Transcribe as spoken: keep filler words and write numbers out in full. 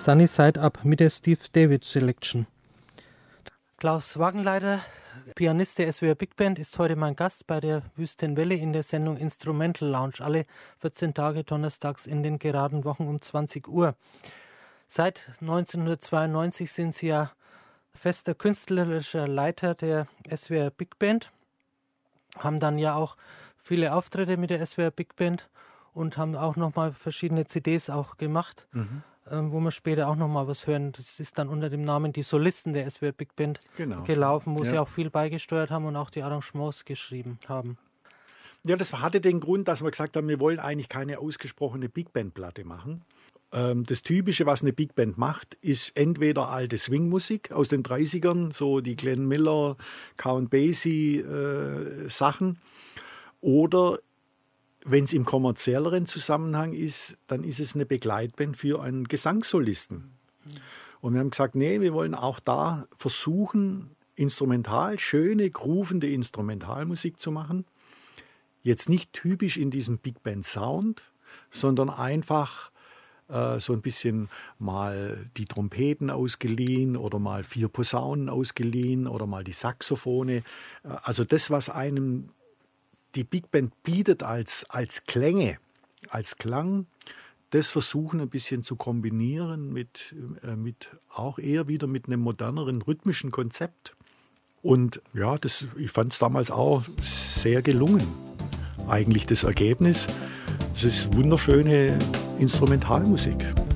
Sunny Side Up mit der Steve David Selection. Klaus Wagenleiter, Pianist der S W R Big Band, ist heute mein Gast bei der Wüstenwelle in der Sendung Instrumental Lounge. Alle vierzehn Tage donnerstags in den geraden Wochen um zwanzig Uhr. Seit neunzehnhundertzweiundneunzig sind Sie ja fester künstlerischer Leiter der S W R Big Band, haben dann ja auch viele Auftritte mit der S W R Big Band und haben auch nochmal verschiedene C Ds auch gemacht, mhm. ähm, wo wir später auch nochmal was hören. Das ist dann unter dem Namen Die Solisten der S W R Big Band genau. gelaufen, wo ja. Sie auch viel beigesteuert haben und auch die Arrangements geschrieben haben. Ja, das hatte den Grund, dass wir gesagt haben, wir wollen eigentlich keine ausgesprochene Big Band-Platte machen. Das Typische, was eine Big Band macht, ist entweder alte Swing-Musik aus den dreißigern, so die Glenn Miller, Count Basie äh, Sachen. Oder wenn es im kommerzielleren Zusammenhang ist, dann ist es eine Begleitband für einen Gesangssolisten. Und wir haben gesagt, nee, wir wollen auch da versuchen, instrumental, schöne, groovende Instrumentalmusik zu machen. Jetzt nicht typisch in diesem Big Band Sound, sondern einfach so ein bisschen mal die Trompeten ausgeliehen oder mal vier Posaunen ausgeliehen oder mal die Saxophone. Also das, was einem die Big Band bietet als, als Klänge, als Klang, das versuchen ein bisschen zu kombinieren mit, mit auch eher wieder mit einem moderneren rhythmischen Konzept. Und ja, das, ich fand es damals auch sehr gelungen, eigentlich das Ergebnis. Es ist wunderschöne Instrumentalmusik.